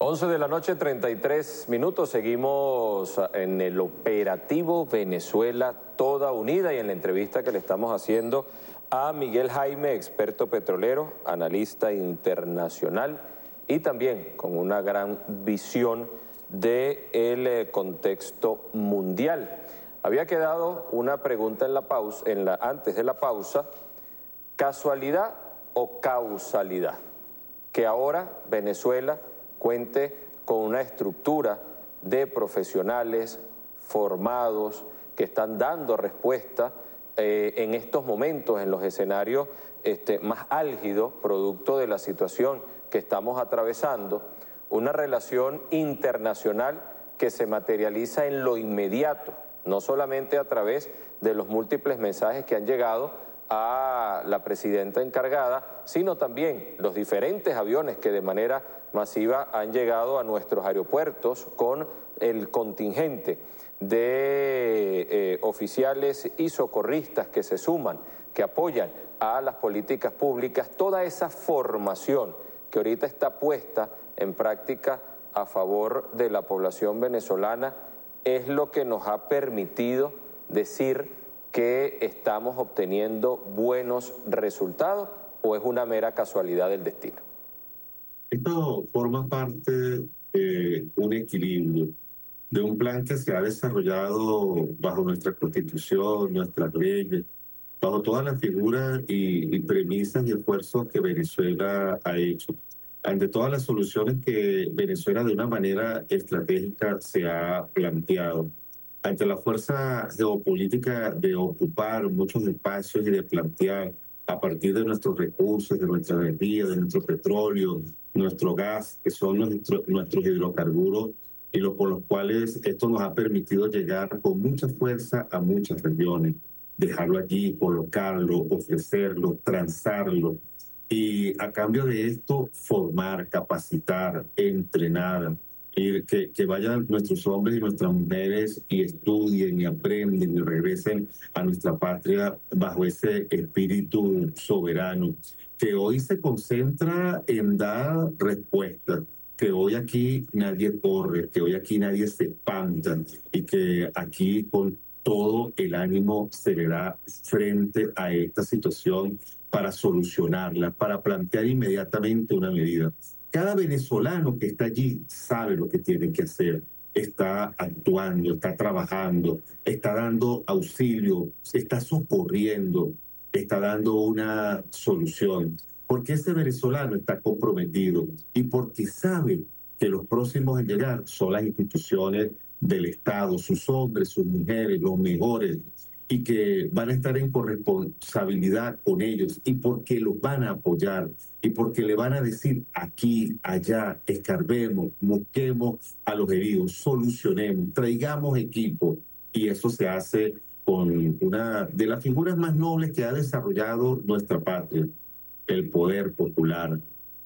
11 de la noche, 33 minutos. Seguimos en el operativo Venezuela Toda Unida y en la entrevista que le estamos haciendo a Miguel Jaime, experto petrolero, analista internacional y también con una gran visión del contexto mundial. Había quedado una pregunta en la pausa, antes de la pausa: ¿casualidad o causalidad que ahora Venezuela cuente con una estructura de profesionales formados que están dando respuesta en estos momentos, en los escenarios más álgidos, producto de la situación que estamos atravesando, una relación internacional que se materializa en lo inmediato, no solamente a través de los múltiples mensajes que han llegado a la presidenta encargada, sino también los diferentes aviones que de manera masiva han llegado a nuestros aeropuertos con el contingente de oficiales y socorristas que se suman, que apoyan a las políticas públicas. Toda esa formación que ahorita está puesta en práctica a favor de la población venezolana es lo que nos ha permitido decir que estamos obteniendo buenos resultados, ¿o es una mera casualidad del destino? Esto forma parte de un equilibrio, de un plan que se ha desarrollado bajo nuestra Constitución, nuestras leyes, bajo todas las figuras y premisas y esfuerzos que Venezuela ha hecho. Ante todas las soluciones que Venezuela de una manera estratégica se ha planteado, ante la fuerza geopolítica de ocupar muchos espacios y de plantear a partir de nuestros recursos, de nuestra energía, de nuestro petróleo, nuestro gas, que son nuestros hidrocarburos, y por los cuales esto nos ha permitido llegar con mucha fuerza a muchas regiones, dejarlo allí, colocarlo, ofrecerlo, transarlo, y a cambio de esto formar, capacitar, entrenar, y que vayan nuestros hombres y nuestras mujeres y estudien y aprenden y regresen a nuestra patria bajo ese espíritu soberano, que hoy se concentra en dar respuestas, que hoy aquí nadie corre, que hoy aquí nadie se espanta y que aquí con todo el ánimo se le da frente a esta situación para solucionarla, para plantear inmediatamente una medida. Cada venezolano que está allí sabe lo que tiene que hacer, está actuando, está trabajando, está dando auxilio, está socorriendo, está dando una solución, porque ese venezolano está comprometido y porque sabe que los próximos en llegar son las instituciones del Estado, sus hombres, sus mujeres, los mejores, y que van a estar en corresponsabilidad con ellos y porque los van a apoyar y porque le van a decir aquí, allá, escarbemos, busquemos a los heridos, solucionemos, traigamos equipo. Y eso se hace con una de las figuras más nobles que ha desarrollado nuestra patria, el poder popular.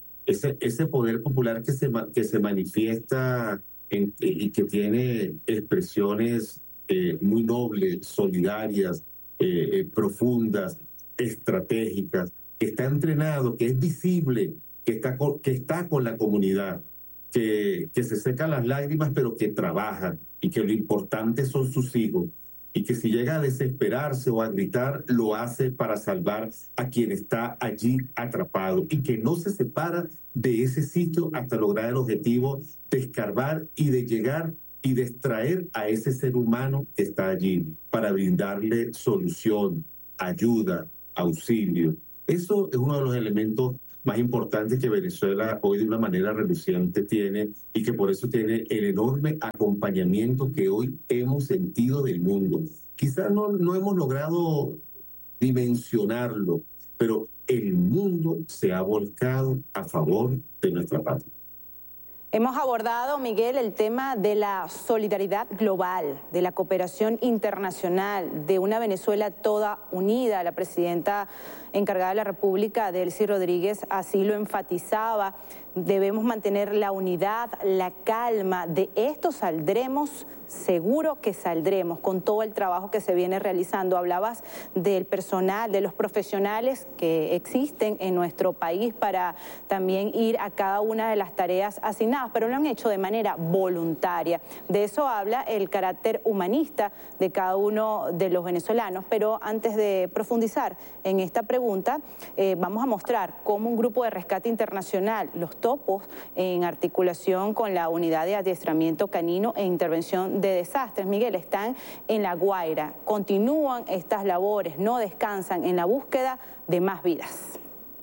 Ese poder popular que se manifiesta y que tiene expresiones muy nobles, solidarias, profundas, estratégicas, que está entrenado, que es visible, que está con la comunidad, que se seca las lágrimas, pero que trabaja y que lo importante son sus hijos. Y que si llega a desesperarse o a gritar, lo hace para salvar a quien está allí atrapado y que no se separa de ese sitio hasta lograr el objetivo de escarbar y de llegar y de extraer a ese ser humano que está allí para brindarle solución, ayuda, auxilio. Eso es uno de los elementos más importantes que Venezuela hoy de una manera reluciente tiene y que por eso tiene el enorme acompañamiento que hoy hemos sentido del mundo. Quizás no hemos logrado dimensionarlo, pero el mundo se ha volcado a favor de nuestra patria. Hemos abordado, Miguel, el tema de la solidaridad global, de la cooperación internacional, de una Venezuela toda unida. La presidenta encargada de la República, Delcy Rodríguez, así lo enfatizaba. Debemos mantener la unidad, la calma. De esto saldremos, seguro que saldremos, con todo el trabajo que se viene realizando. Hablabas del personal, de los profesionales que existen en nuestro país para también ir a cada una de las tareas asignadas. sancionados, pero lo han hecho de manera voluntaria. De eso habla el carácter humanista de cada uno de los venezolanos. Pero antes de profundizar en esta pregunta, vamos a mostrar cómo un grupo de rescate internacional, los Topos, en articulación con la Unidad de Adiestramiento Canino e Intervención de Desastres, Miguel, están en La Guaira. Continúan estas labores, no descansan en la búsqueda de más vidas.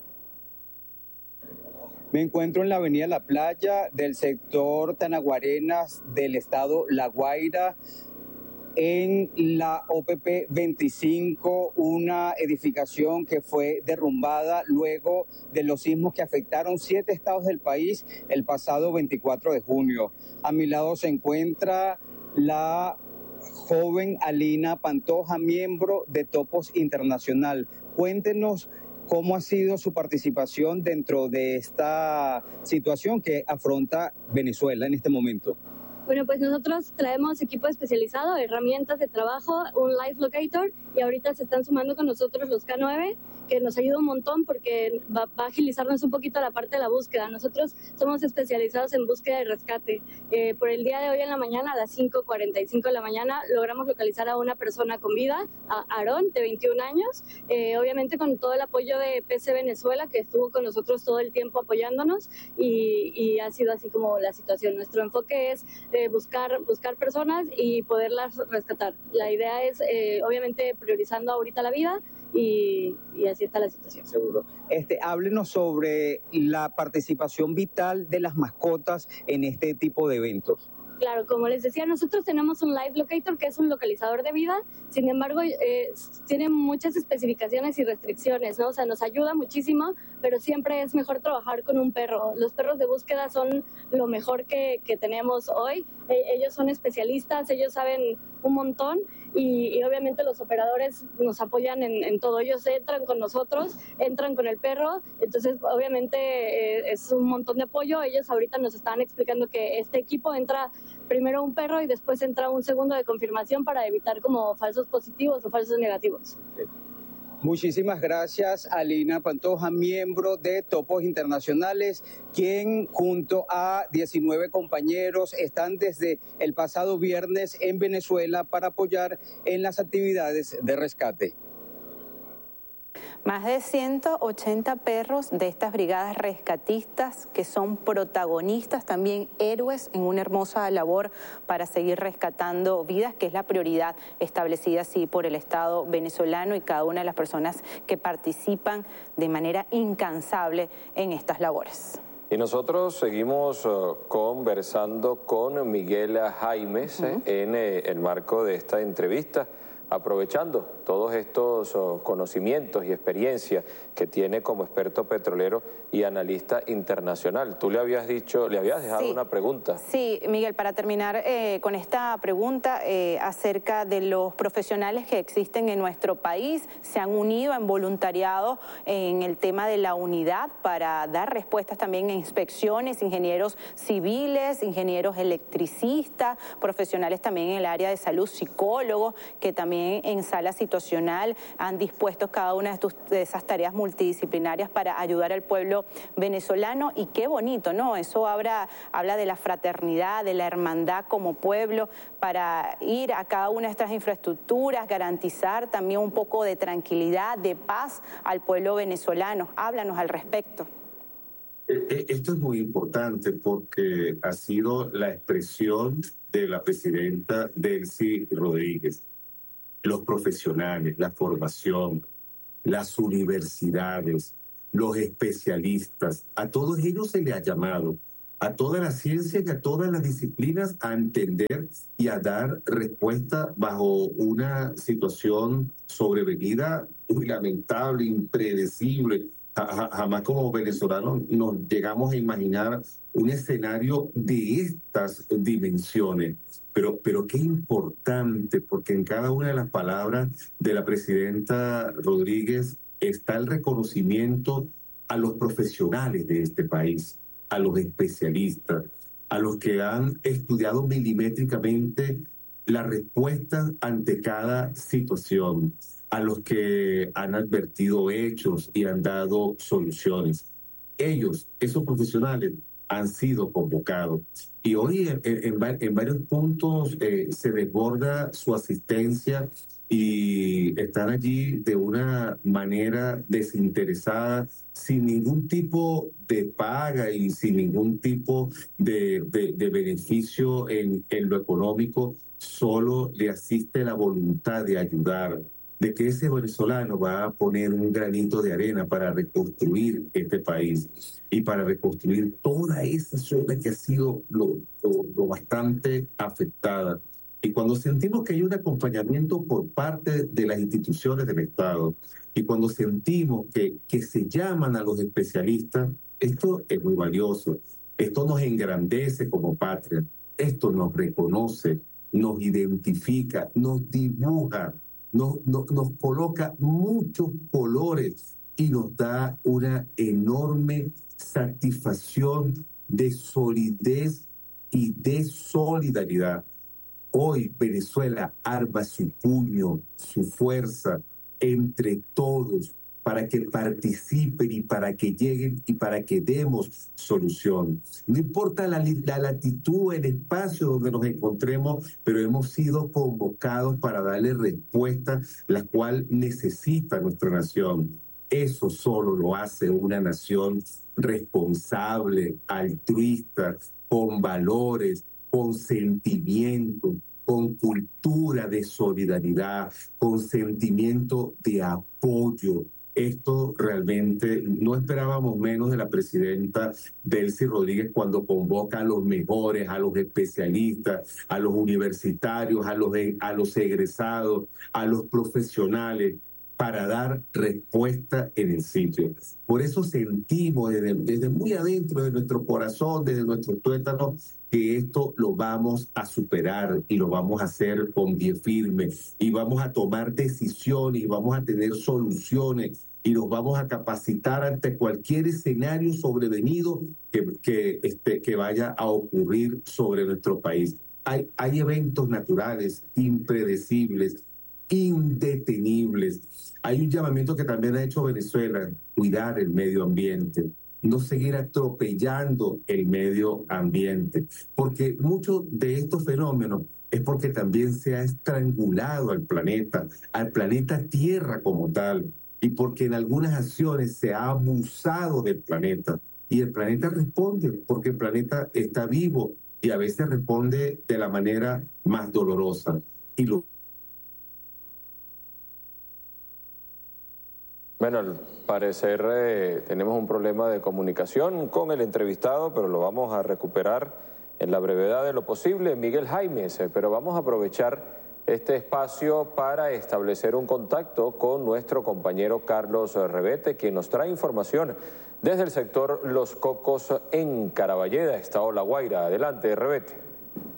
Me encuentro en la avenida La Playa del sector Tanaguarenas del estado La Guaira, en la OPP 25, una edificación que fue derrumbada luego de los sismos que afectaron 7 estados del país el pasado 24 de junio. A mi lado se encuentra la joven Alina Pantoja, miembro de Topos Internacional. Cuéntenos cómo ha sido su participación dentro de esta situación que afronta Venezuela en este momento. Bueno, pues nosotros traemos equipo especializado, herramientas de trabajo, un Live Locator, y ahorita se están sumando con nosotros los K9, que nos ayuda un montón porque va a agilizarnos un poquito la parte de la búsqueda. Nosotros somos especializados en búsqueda y rescate. Por el día de hoy en la mañana, a las 5:45 de la mañana, logramos localizar a una persona con vida, a Aarón, de 21 años, obviamente con todo el apoyo de PC Venezuela, que estuvo con nosotros todo el tiempo apoyándonos, y ha sido así como la situación. Nuestro enfoque es buscar personas y poderlas rescatar. La idea es, obviamente, priorizando ahorita la vida, y así está la situación. Seguro. Háblenos sobre la participación vital de las mascotas en este tipo de eventos. Claro, como les decía, nosotros tenemos un Live Locator, que es un localizador de vida. Sin embargo, tiene muchas especificaciones y restricciones, ¿no? O sea, nos ayuda muchísimo, pero siempre es mejor trabajar con un perro. Los perros de búsqueda son lo mejor que tenemos hoy. Ellos son especialistas, ellos saben un montón, y obviamente los operadores nos apoyan en todo. Ellos entran con nosotros, entran con el perro, entonces obviamente es un montón de apoyo. Ellos ahorita nos estaban explicando que este equipo entra primero un perro y después entra un segundo de confirmación para evitar como falsos positivos o falsos negativos. Muchísimas gracias, Alina Pantoja, miembro de Topos Internacionales, quien junto a 19 compañeros están desde el pasado viernes en Venezuela para apoyar en las actividades de rescate. Más de 180 perros de estas brigadas rescatistas que son protagonistas, también héroes en una hermosa labor para seguir rescatando vidas, que es la prioridad establecida así por el Estado venezolano y cada una de las personas que participan de manera incansable en estas labores. Y nosotros seguimos conversando con Miguel Jaimes en el marco de esta entrevista, aprovechando todos estos conocimientos y experiencias que tiene como experto petrolero y analista internacional. Tú le habías dejado una pregunta. Sí, Miguel, para terminar con esta pregunta acerca de los profesionales que existen en nuestro país, se han unido en voluntariado en el tema de la unidad para dar respuestas también en inspecciones, ingenieros civiles, ingenieros electricistas, profesionales también en el área de salud, psicólogos, que también en sala situacional han dispuesto cada una de esas tareas multidisciplinarias para ayudar al pueblo venezolano. Y qué bonito, ¿no? Eso habla de la fraternidad, de la hermandad como pueblo, para ir a cada una de estas infraestructuras, garantizar también un poco de tranquilidad, de paz al pueblo venezolano. Háblanos al respecto. Esto es muy importante porque ha sido la expresión de la presidenta Delcy Rodríguez. Los profesionales, la formación, las universidades, los especialistas, a todos ellos se les ha llamado, a toda la ciencia y a todas las disciplinas, a entender y a dar respuesta bajo una situación sobrevenida muy lamentable, impredecible. Jamás como venezolanos nos llegamos a imaginar un escenario de estas dimensiones. Pero qué importante, porque en cada una de las palabras de la presidenta Rodríguez está el reconocimiento a los profesionales de este país, a los especialistas, a los que han estudiado milimétricamente la respuesta ante cada situación, a los que han advertido hechos y han dado soluciones. Ellos, esos profesionales, han sido convocados. Y hoy en varios puntos se desborda su asistencia y están allí de una manera desinteresada, sin ningún tipo de paga y sin ningún tipo de beneficio en lo económico. Solo le asiste la voluntad de ayudar, de que ese venezolano va a poner un granito de arena para reconstruir este país y para reconstruir toda esa zona que ha sido lo bastante afectada. Y cuando sentimos que hay un acompañamiento por parte de las instituciones del Estado y cuando sentimos que se llaman a los especialistas, esto es muy valioso. Esto nos engrandece como patria. Esto nos reconoce, nos identifica, nos dibuja, nos coloca muchos colores y nos da una enorme satisfacción de solidez y de solidaridad. Hoy Venezuela arma su puño, su fuerza entre todos para que participen y para que lleguen y para que demos solución. No importa la latitud, el espacio donde nos encontremos, pero hemos sido convocados para darle respuesta, la cual necesita nuestra nación. Eso solo lo hace una nación responsable, altruista, con valores, con sentimiento, con cultura de solidaridad, con sentimiento de apoyo. Esto realmente no esperábamos menos de la presidenta Delcy Rodríguez cuando convoca a los mejores, a los especialistas, a los universitarios, a los egresados, a los profesionales, para dar respuesta en el sitio. Por eso sentimos desde muy adentro de nuestro corazón, desde nuestros tuétanos, que esto lo vamos a superar y lo vamos a hacer con pie firme y vamos a tomar decisiones y vamos a tener soluciones y nos vamos a capacitar ante cualquier escenario sobrevenido que vaya a ocurrir sobre nuestro país. Hay eventos naturales impredecibles, indetenibles. Hay un llamamiento que también ha hecho Venezuela: cuidar el medio ambiente, no seguir atropellando el medio ambiente, porque muchos de estos fenómenos es porque también se ha estrangulado al planeta Tierra como tal, y porque en algunas acciones se ha abusado del planeta, y el planeta responde, porque el planeta está vivo, y a veces responde de la manera más dolorosa. Bueno, al parecer tenemos un problema de comunicación con el entrevistado, pero lo vamos a recuperar en la brevedad de lo posible, Miguel Jaimes, pero vamos a aprovechar este espacio para establecer un contacto con nuestro compañero Carlos Revete, quien nos trae información desde el sector Los Cocos en Caraballeda, estado La Guaira. Adelante, Revete.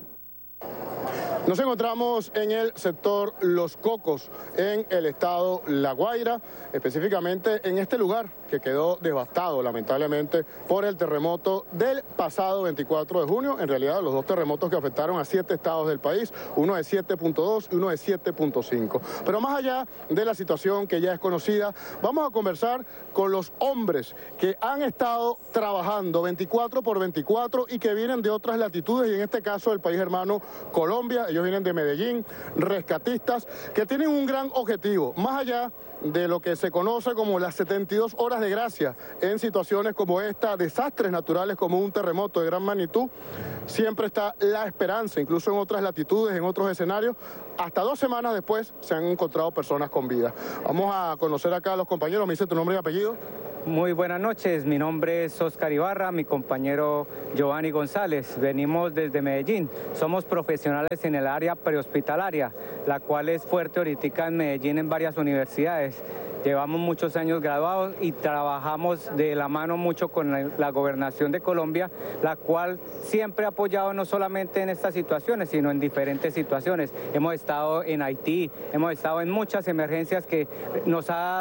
Nos encontramos en el sector Los Cocos, en el estado La Guaira, específicamente en este lugar que quedó devastado lamentablemente por el terremoto del pasado 24 de junio. En realidad los dos terremotos que afectaron a 7 estados del país, uno de 7.2 y uno de 7.5. Pero más allá de la situación que ya es conocida, vamos a conversar con los hombres que han estado trabajando 24 por 24 y que vienen de otras latitudes, y en este caso del país hermano Colombia. Ellos vienen de Medellín, rescatistas, que tienen un gran objetivo, más allá de lo que se conoce como las 72 horas de gracia en situaciones como esta, desastres naturales como un terremoto de gran magnitud. Siempre está la esperanza, incluso en otras latitudes, en otros escenarios. Hasta 2 semanas después se han encontrado personas con vida. Vamos a conocer acá a los compañeros. ¿Me dice tu nombre y apellido? Muy buenas noches, mi nombre es Oscar Ibarra, mi compañero Giovanni González. Venimos desde Medellín, somos profesionales en el área prehospitalaria, la cual es fuerte ahorita en Medellín en varias universidades. Llevamos muchos años graduados y trabajamos de la mano mucho con la Gobernación de Colombia, la cual siempre ha apoyado no solamente en estas situaciones, sino en diferentes situaciones. Hemos estado en Haití, hemos estado en muchas emergencias que nos ha dado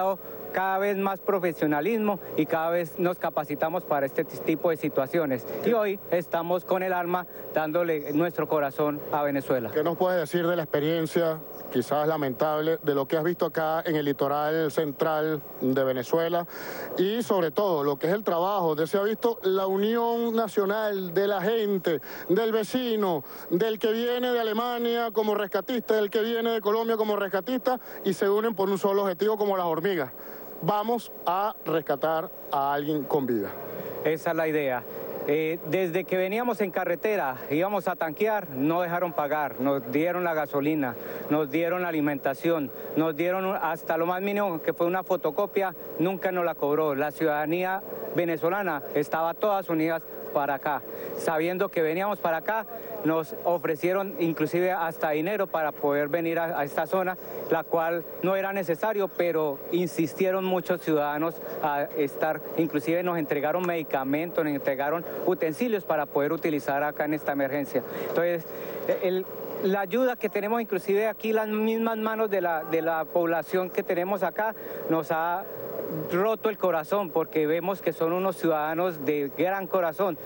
cada vez más profesionalismo y cada vez nos capacitamos para este tipo de situaciones. Y hoy estamos con el alma dándole nuestro corazón a Venezuela. ¿Qué nos puedes decir de la experiencia, quizás lamentable, de lo que has visto acá en el litoral central de Venezuela y sobre todo lo que es el trabajo, de se ha visto la unión nacional de la gente, del vecino, del que viene de Alemania como rescatista, del que viene de Colombia como rescatista y se unen por un solo objetivo como las hormigas? Vamos a rescatar a alguien con vida. Esa es la idea. Desde que veníamos en carretera, íbamos a tanquear, no dejaron pagar, nos dieron la gasolina, nos dieron la alimentación, nos dieron hasta lo más mínimo que fue una fotocopia, nunca nos la cobró. La ciudadanía venezolana estaba todas unidas para acá. Sabiendo que veníamos para acá, nos ofrecieron inclusive hasta dinero para poder venir a esta zona, la cual no era necesario, pero insistieron muchos ciudadanos a estar, inclusive nos entregaron medicamentos, nos entregaron utensilios para poder utilizar acá en esta emergencia. Entonces, la ayuda que tenemos, inclusive aquí las mismas manos de la población que tenemos acá, nos ha roto el corazón porque vemos que son unos ciudadanos de gran corazón.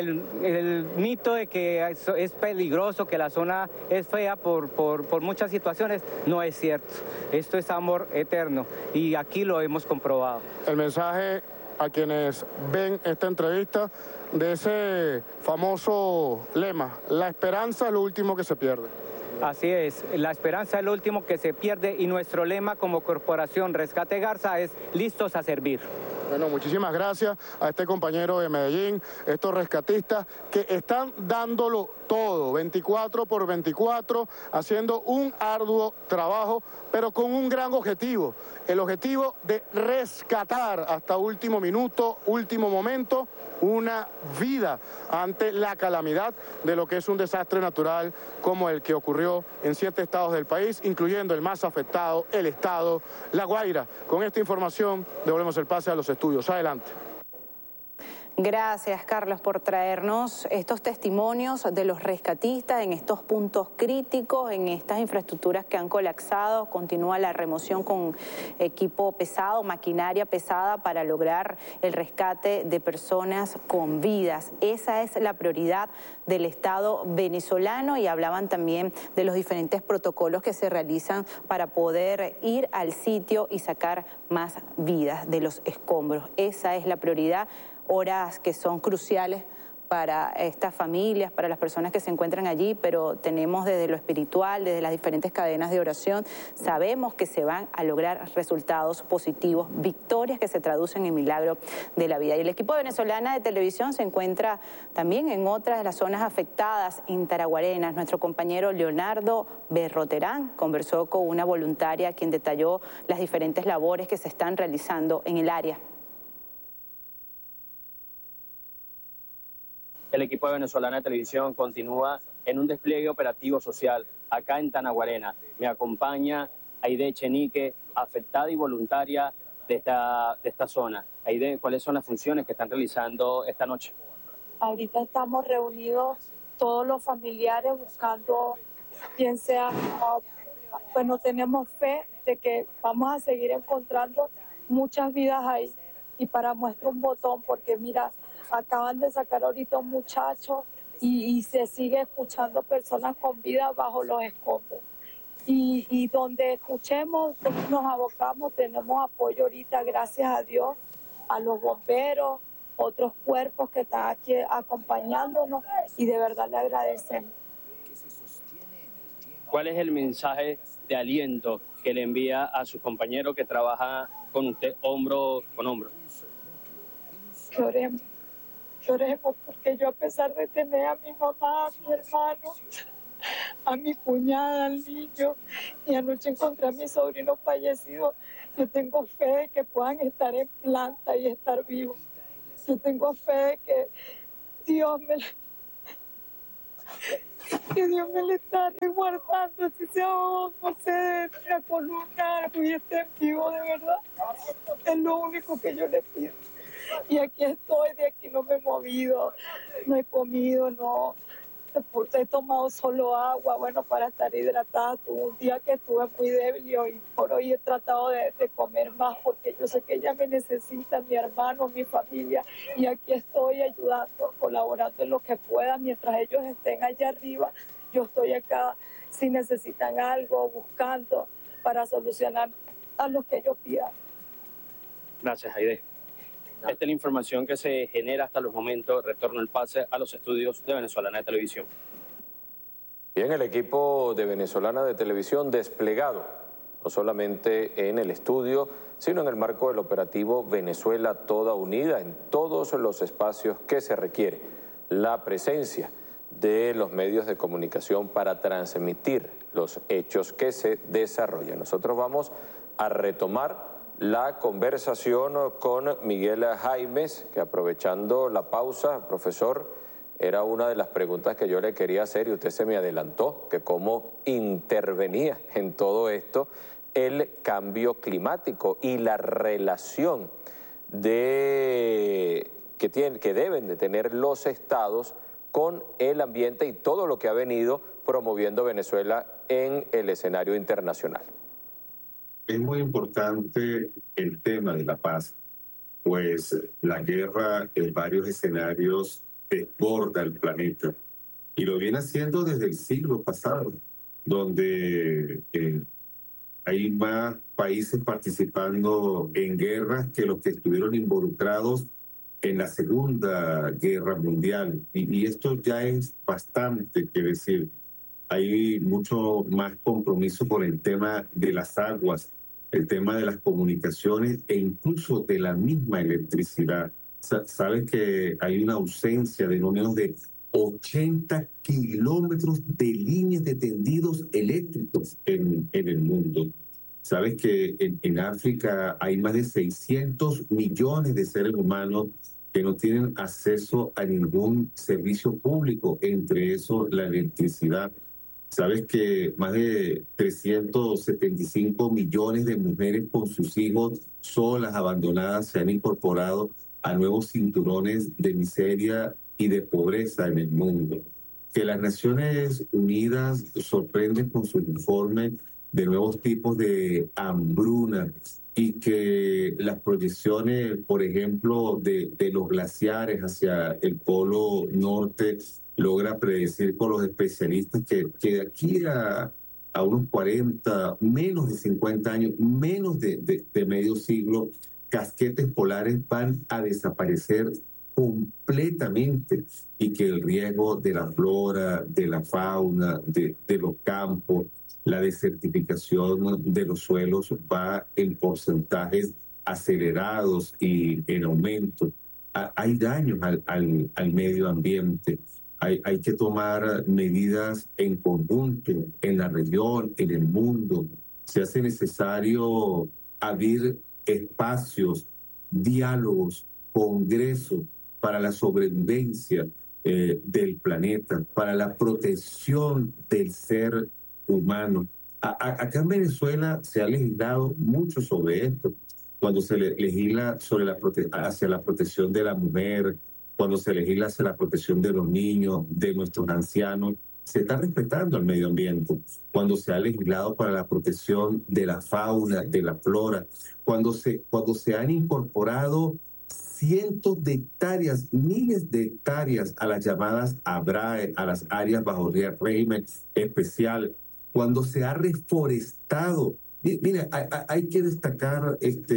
El mito de que es peligroso, que la zona es fea por muchas situaciones, no es cierto. Esto es amor eterno y aquí lo hemos comprobado. El mensaje a quienes ven esta entrevista de ese famoso lema, la esperanza es lo último que se pierde. Así es, la esperanza es lo último que se pierde y nuestro lema como Corporación Rescate Garza es listos a servir. Bueno, muchísimas gracias a este compañero de Medellín, estos rescatistas que están dándolo todo, 24 por 24, haciendo un arduo trabajo, pero con un gran objetivo, el objetivo de rescatar hasta último minuto, último momento, una vida ante la calamidad de lo que es un desastre natural como el que ocurrió en 7 estados del país, incluyendo el más afectado, el estado La Guaira. Con esta información devolvemos el pase a los estudios. Adelante. Gracias, Carlos, por traernos estos testimonios de los rescatistas en estos puntos críticos, en estas infraestructuras que han colapsado. Continúa la remoción con equipo pesado, maquinaria pesada para lograr el rescate de personas con vidas. Esa es la prioridad del Estado venezolano y hablaban también de los diferentes protocolos que se realizan para poder ir al sitio y sacar más vidas de los escombros. Esa es la prioridad. Horas que son cruciales para estas familias, para las personas que se encuentran allí, pero tenemos desde lo espiritual, desde las diferentes cadenas de oración, sabemos que se van a lograr resultados positivos, victorias que se traducen en milagro de la vida. Y el equipo venezolana de televisión se encuentra también en otras de las zonas afectadas, en Tanaguarenas. Nuestro compañero Leonardo Berroterán conversó con una voluntaria quien detalló las diferentes labores que se están realizando en el área. El equipo de Venezolana de Televisión continúa en un despliegue operativo social acá en Tanaguarena. Me acompaña Aide Echenique, afectada y voluntaria de esta zona. Aide, ¿cuáles son las funciones que están realizando esta noche? Ahorita estamos reunidos todos los familiares buscando quien sea. Bueno, tenemos fe de que vamos a seguir encontrando muchas vidas ahí. Y para muestra un botón, porque mira, acaban de sacar ahorita un muchacho y se sigue escuchando personas con vida bajo los escombros. Y donde escuchemos, nos abocamos, tenemos apoyo ahorita, gracias a Dios, a los bomberos, otros cuerpos que están aquí acompañándonos y de verdad le agradecemos. ¿Cuál es el mensaje de aliento que le envía a su compañero que trabaja con usted hombro con hombro? Lloremos, porque yo, a pesar de tener a mi mamá, a mi hermano, a mi cuñada, al niño, y anoche encontré a mi sobrino fallecido, yo tengo fe de que puedan estar en planta y estar vivos. Yo tengo fe de que Dios me le está resguardando, si sea, no sé, de la columna, y estén vivos de verdad. Es lo único que yo le pido. Y aquí estoy, de aquí no me he movido, no he comido, no he tomado solo agua, bueno, para estar hidratada. Tuve un día que estuve muy débil y hoy por hoy he tratado de comer más porque yo sé que ella me necesita, mi hermano, mi familia, y aquí estoy ayudando, colaborando en lo que pueda mientras ellos estén allá arriba. Yo estoy acá si necesitan algo, buscando para solucionar a lo que ellos pidan. Gracias, Aide. Esta es la información que se genera hasta los momentos. Retorno el pase a los estudios de Venezolana de Televisión. Bien, el equipo de Venezolana de Televisión desplegado, no solamente en el estudio, sino en el marco del operativo Venezuela Toda Unida, en todos los espacios que se requiere. La presencia de los medios de comunicación para transmitir los hechos que se desarrollan. Nosotros vamos a retomar la conversación con Miguel Jaimes, que aprovechando la pausa, profesor, era una de las preguntas que yo le quería hacer y usted se me adelantó, que cómo intervenía en todo esto el cambio climático y la relación que deben de tener los estados con el ambiente y todo lo que ha venido promoviendo Venezuela en el escenario internacional. Es muy importante el tema de la paz, pues la guerra en varios escenarios desborda el planeta y lo viene haciendo desde el siglo pasado, donde hay más países participando en guerras que los que estuvieron involucrados en la Segunda Guerra Mundial. Y esto ya es bastante que decir. Hay mucho más compromiso con el tema de las aguas, el tema de las comunicaciones e incluso de la misma electricidad. Sabes que hay una ausencia de no menos de 80 kilómetros de líneas de tendidos eléctricos en el mundo. Sabes que en África hay más de 600 millones de seres humanos que no tienen acceso a ningún servicio público, entre eso la electricidad. Sabes que más de 375 millones de mujeres con sus hijos solas, abandonadas, se han incorporado a nuevos cinturones de miseria y de pobreza en el mundo. Que las Naciones Unidas sorprenden con su informe de nuevos tipos de hambruna y que las proyecciones, por ejemplo, de los glaciares hacia el polo norte logra predecir con los especialistas que de aquí a unos 40, menos de 50 años, menos de medio siglo, casquetes polares van a desaparecer completamente y que el riesgo de la flora, de la fauna, de los campos, la desertificación de los suelos va en porcentajes acelerados y en aumento. Hay daños al medio ambiente. Hay que tomar medidas en conjunto, en la región, en el mundo. Se hace necesario abrir espacios, diálogos, congresos para la sobrevivencia del planeta, para la protección del ser humano. Acá en Venezuela se ha legislado mucho sobre esto. Cuando se legisla sobre hacia la protección de la mujer, cuando se legisla hacia la protección de los niños, de nuestros ancianos, se está respetando el medio ambiente. Cuando se ha legislado para la protección de la fauna, de la flora, cuando se han incorporado cientos de hectáreas, miles de hectáreas a las llamadas ABRAE, a las áreas bajo régimen especial, cuando se ha reforestado. Mira, hay que destacar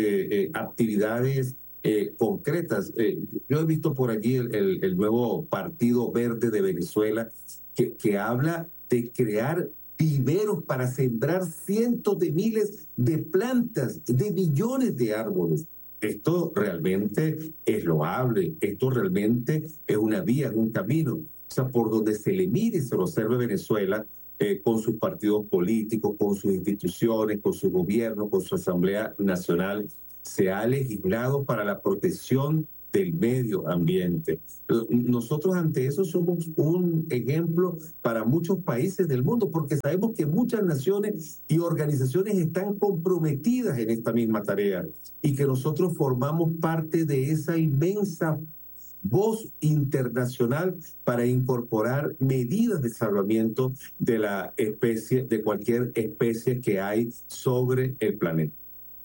actividades concretas. Yo he visto por allí el nuevo Partido Verde de Venezuela que habla de crear viveros para sembrar cientos de miles de plantas, de millones de árboles. Esto realmente es loable, esto realmente es una vía, es un camino. O sea, por donde se le mire, se lo observe Venezuela, con sus partidos políticos, con sus instituciones, con su gobierno, con su Asamblea Nacional, se ha legislado para la protección del medio ambiente. Nosotros ante eso somos un ejemplo para muchos países del mundo, porque sabemos que muchas naciones y organizaciones están comprometidas en esta misma tarea y que nosotros formamos parte de esa inmensa voz internacional para incorporar medidas de salvamiento de la especie, de cualquier especie que hay sobre el planeta.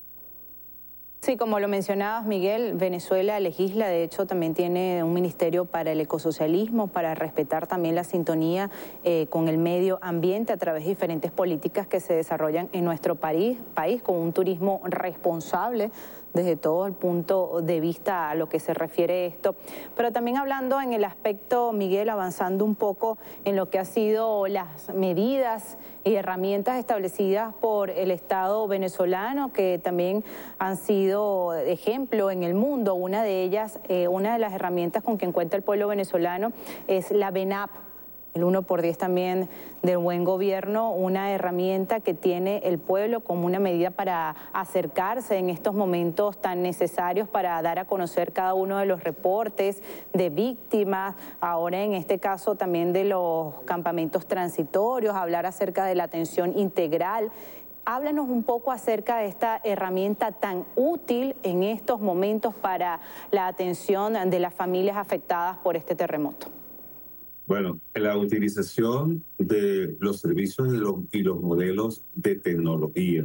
Sí, como lo mencionabas, Miguel, Venezuela legisla, de hecho también tiene un ministerio para el ecosocialismo, para respetar también la sintonía con el medio ambiente a través de diferentes políticas que se desarrollan en nuestro país con un turismo responsable desde todo el punto de vista a lo que se refiere esto. Pero también hablando en el aspecto, Miguel, avanzando un poco en lo que ha sido las medidas y herramientas establecidas por el Estado venezolano, que también han sido ejemplo en el mundo. Una de ellas, una de las herramientas con que cuenta el pueblo venezolano es la VENAP, el 1x10 también del buen gobierno, una herramienta que tiene el pueblo como una medida para acercarse en estos momentos tan necesarios para dar a conocer cada uno de los reportes de víctimas, ahora en este caso también de los campamentos transitorios, hablar acerca de la atención integral. Háblanos un poco acerca de esta herramienta tan útil en estos momentos para la atención de las familias afectadas por este terremoto. Bueno, la utilización de los servicios y los modelos de tecnología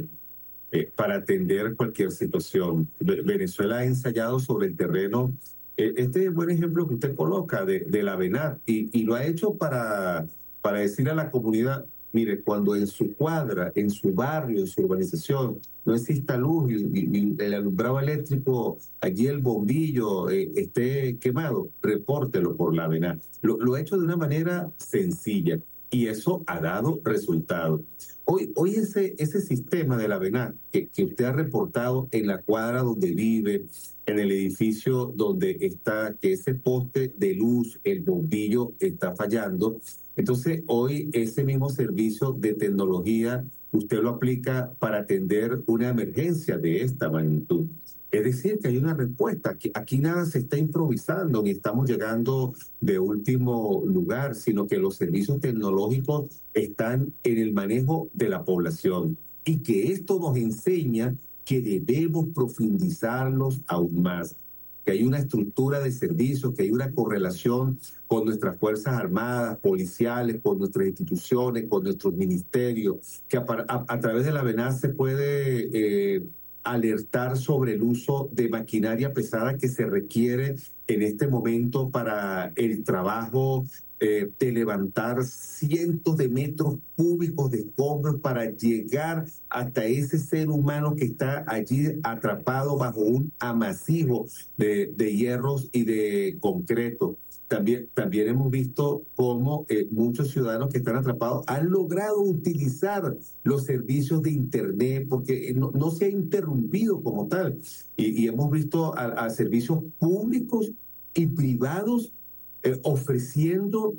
para atender cualquier situación. Venezuela ha ensayado sobre el terreno este buen ejemplo que usted coloca de la VENAP y lo ha hecho para decir a la comunidad, mire, cuando en su cuadra, en su barrio, en su urbanización no exista luz y el alumbrado eléctrico, allí el bombillo esté quemado, repórtelo por la VENAP. Lo ha hecho de una manera sencilla y eso ha dado resultados. Hoy ese sistema de la VENAP que usted ha reportado en la cuadra donde vive, en el edificio donde está, que ese poste de luz, el bombillo está fallando. Entonces, hoy ese mismo servicio de tecnología, usted lo aplica para atender una emergencia de esta magnitud. Es decir, que hay una respuesta. Aquí nada se está improvisando, ni estamos llegando de último lugar, sino que los servicios tecnológicos están en el manejo de la población. Y que esto nos enseña que debemos profundizarlos aún más, que hay una estructura de servicios, que hay una correlación con nuestras Fuerzas Armadas, policiales, con nuestras instituciones, con nuestros ministerios, que a través de la VENAP se puede alertar sobre el uso de maquinaria pesada que se requiere en este momento para el trabajo de levantar cientos de metros cúbicos de escombros para llegar hasta ese ser humano que está allí atrapado bajo un amasijo de hierros y de concreto. También hemos visto cómo muchos ciudadanos que están atrapados han logrado utilizar los servicios de Internet porque no se ha interrumpido como tal. Y hemos visto a servicios públicos y privados ofreciendo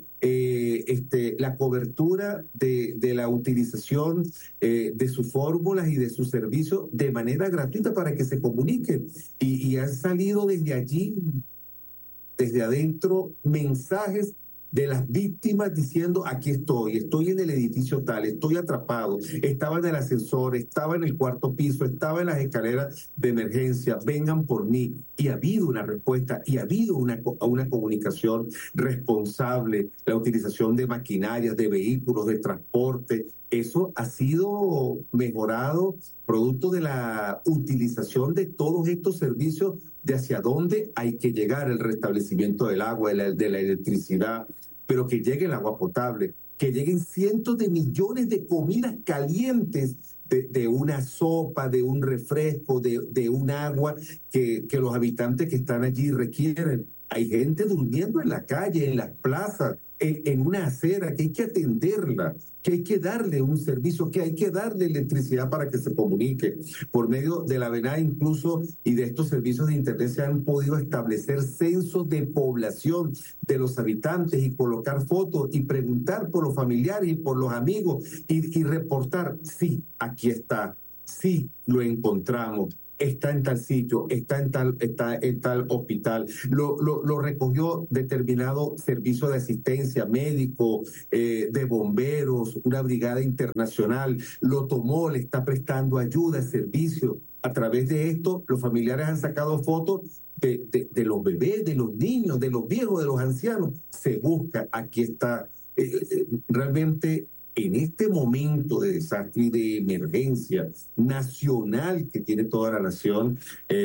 la cobertura de la utilización de sus fórmulas y de sus servicios de manera gratuita para que se comuniquen. Y han salido desde allí, desde adentro, mensajes de las víctimas diciendo, aquí estoy en el edificio tal, estoy atrapado, estaba en el ascensor, estaba en el cuarto piso, estaba en las escaleras de emergencia, vengan por mí. Y ha habido una respuesta y ha habido una comunicación responsable, la utilización de maquinarias, de vehículos, de transporte. Eso ha sido mejorado producto de la utilización de todos estos servicios, de hacia dónde hay que llegar, el restablecimiento del agua, de la electricidad, pero que llegue el agua potable, que lleguen cientos de millones de comidas calientes, de una sopa, de un refresco, de un agua que los habitantes que están allí requieren. Hay gente durmiendo en la calle, en las plazas, en una acera, que hay que atenderla, que hay que darle un servicio, que hay que darle electricidad para que se comunique. Por medio de la VENAP incluso y de estos servicios de Internet se han podido establecer censos de población de los habitantes y colocar fotos y preguntar por los familiares y por los amigos y reportar, sí, aquí está, sí, lo encontramos. Está en tal sitio, está en tal hospital, lo recogió determinado servicio de asistencia, médico, de bomberos, una brigada internacional, lo tomó, le está prestando ayuda, servicio. A través de esto, los familiares han sacado fotos de los bebés, de los niños, de los viejos, de los ancianos. Se busca, aquí está. Realmente en este momento de desastre y de emergencia nacional que tiene toda la nación,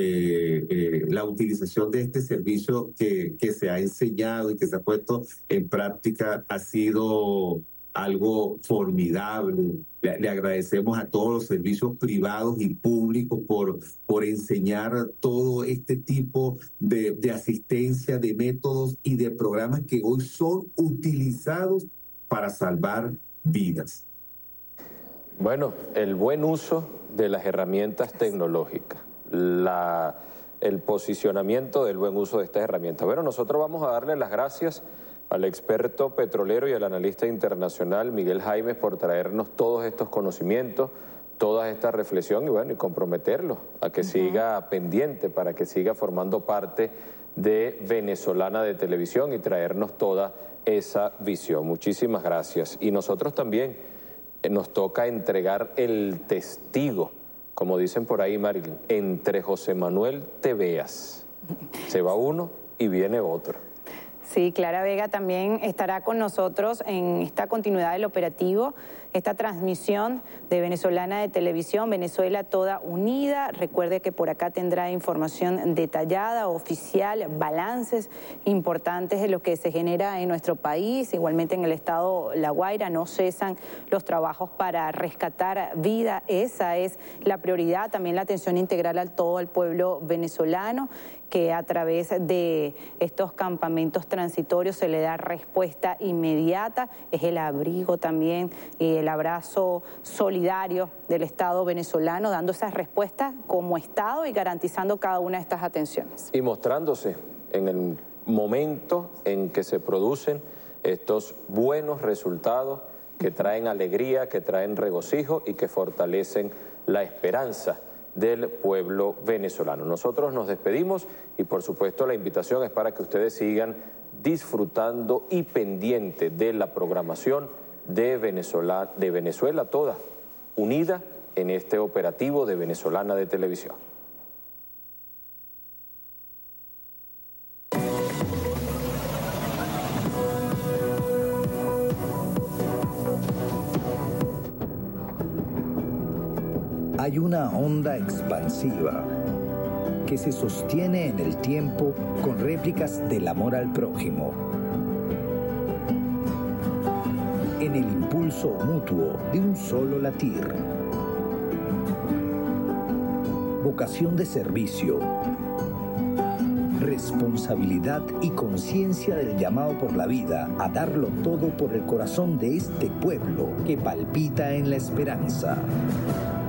la utilización de este servicio que se ha enseñado y que se ha puesto en práctica ha sido algo formidable. Le agradecemos a todos los servicios privados y públicos por enseñar todo este tipo de asistencia, de métodos y de programas que hoy son utilizados para salvar vidas. Bueno, el buen uso de las herramientas tecnológicas, el posicionamiento del buen uso de estas herramientas. Bueno, nosotros vamos a darle las gracias al experto petrolero y al analista internacional Miguel Jaimes por traernos todos estos conocimientos, toda esta reflexión y bueno, y comprometerlo a que siga pendiente, para que siga formando parte de Venezolana de Televisión y traernos toda esa visión. Muchísimas gracias. Y nosotros también nos toca entregar el testigo, como dicen por ahí, Marilyn, entre José Manuel te veas. Se va uno y viene otro. Sí, Clara Vega también estará con nosotros en esta continuidad del operativo, esta transmisión de Venezolana de Televisión, Venezuela Toda Unida. Recuerde que por acá tendrá información detallada, oficial, balances importantes de lo que se genera en nuestro país. Igualmente en el estado La Guaira no cesan los trabajos para rescatar vida. Esa es la prioridad, también la atención integral a todo el pueblo venezolano, que a través de estos campamentos transitorios se le da respuesta inmediata. Es el abrigo también y el abrazo solidario del Estado venezolano, dando esas respuestas como Estado y garantizando cada una de estas atenciones. Y mostrándose en el momento en que se producen estos buenos resultados que traen alegría, que traen regocijo y que fortalecen la esperanza del pueblo venezolano. Nosotros nos despedimos y por supuesto la invitación es para que ustedes sigan disfrutando y pendiente de la programación de Venezuela Toda Unida en este operativo de Venezolana de Televisión. Hay una onda expansiva que se sostiene en el tiempo con réplicas del amor al prójimo, en el impulso mutuo de un solo latir, vocación de servicio, responsabilidad y conciencia del llamado por la vida a darlo todo por el corazón de este pueblo que palpita en la esperanza.